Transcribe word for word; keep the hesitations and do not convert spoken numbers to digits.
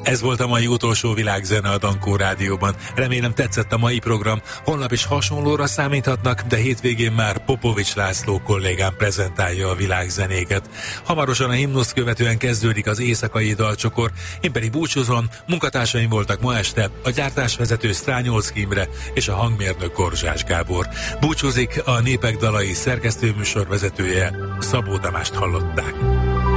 Ez volt a mai utolsó világzene a Dankó Rádióban. Remélem tetszett a mai program. Holnap is hasonlóra számíthatnak, de hétvégén már Popovics László kollégám prezentálja a világzenéket. Hamarosan a himnuszt követően kezdődik az éjszakai dalcsokor. Én pedig búcsúzom, munkatársaim voltak ma este, a gyártásvezető Strányolszky Imre és a hangmérnök Korzsás Gábor. Búcsúzik a Népek dalai szerkesztőműsor vezetője, Szabó Tamást hallották.